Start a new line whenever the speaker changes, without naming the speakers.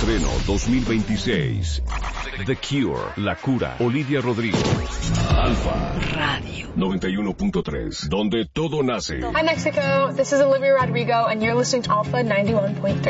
Estreno 2026. The Cure, La Cura, Olivia Rodrigo. Alfa Radio 91.3, donde todo nace.
Hi Mexico, this is Olivia Rodrigo and you're listening to Alpha 91.3.